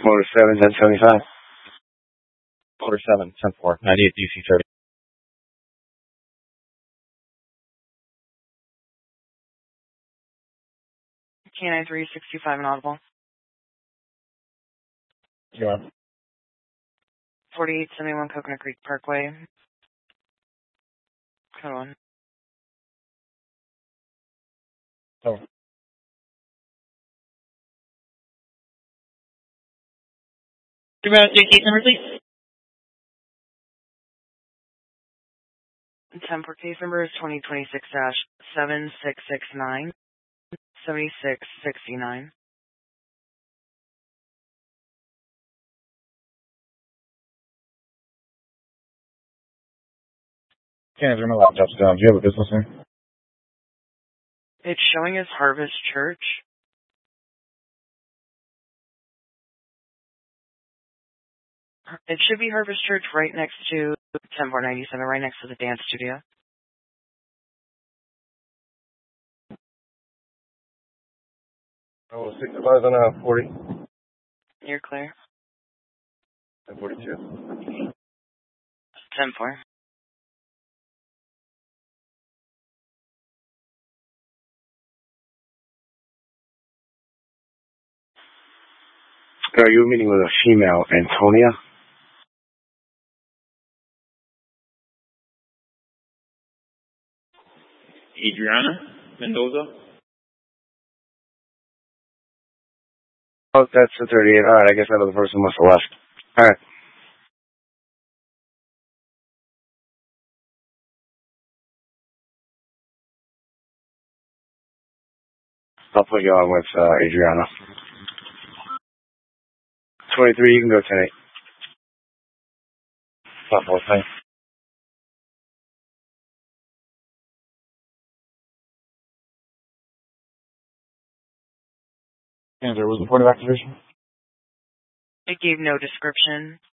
Motor 7, 1075. Motor 7, 10-4, 98 DC 30. K9 365 and audible. You are. 4871 Coconut Creek Parkway. Code 1. Oh. Your case number, please. 10-4 case number is 2026-7669 7669. Can't answer my laptop's down. Do you have a business name? It's showing as Harvest Church. It should be Harvest Church right next to 10497, right next to the dance studio. Oh, 65 on 40. You're clear. 42. 10-4. Are you meeting with a female, Antonia? Adriana Mendoza. Oh, that's the 38. All right, I guess that other person must have left. All right. I'll put you on with Adriana. 23, you can go 10-8. Stop both things. Can't answer. Was the point of activation? It gave no description.